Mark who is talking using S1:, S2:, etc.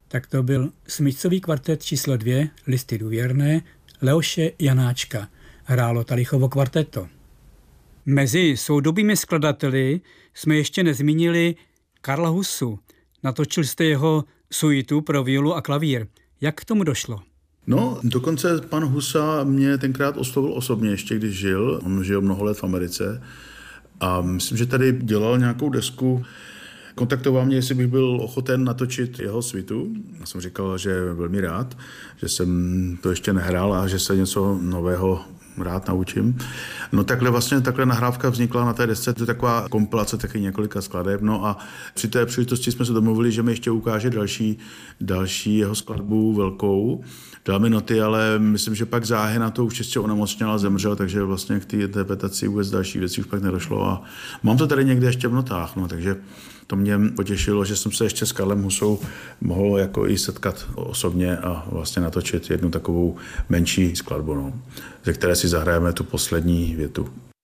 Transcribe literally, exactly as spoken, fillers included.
S1: Tak to byl smyčcový kvartet číslo dvě, Listy důvěrné, Leoše Janáčka. Hrálo Talichovo kvarteto. Mezi soudobými skladateli jsme ještě nezmínili Karla Husu. Natočil jste jeho suitu pro violu a klavír. Jak k tomu došlo?
S2: No, dokonce pan Husa mě tenkrát oslovil osobně, ještě když žil. On žil mnoho let v Americe a myslím, že tady dělal nějakou desku. Kontaktoval mě, jestli bych byl ochoten natočit jeho suitu. Já jsem říkal, že velmi rád, že jsem to ještě nehrál a že se něco nového rád naučím. No takhle vlastně takhle nahrávka vznikla na té desce, to je taková kompilace taky několika skladeb. No a při té příležitosti jsme se domluvili, že mi ještě ukáže další, další jeho skladbu velkou. Dal mi noty, ale myslím, že pak záhy na to už čistě onemocněl a zemřel, takže vlastně k té interpretaci vůbec další věcí už pak nedošlo. A mám to tady někde ještě v notách, no, takže to mě potěšilo, že jsem se ještě s Karlem Husou mohl jako i setkat osobně a vlastně natočit jednu takovou menší skladbu, no, ze které si zahrajeme tu poslední větu.